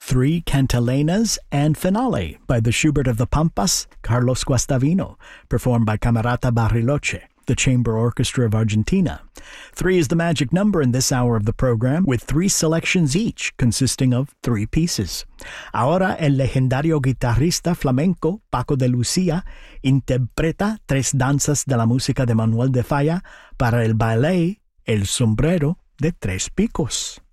Three Cantilenas, and Finale by the Schubert of the Pampas, Carlos Guastavino, performed by Camerata Bariloche, the Chamber Orchestra of Argentina. 3 is the magic number in this hour of the program, with 3 selections each, consisting of 3 pieces. Ahora el legendario guitarrista flamenco Paco de Lucía interpreta 3 danzas de la música de Manuel de Falla para el ballet El Sombrero de Tres Picos.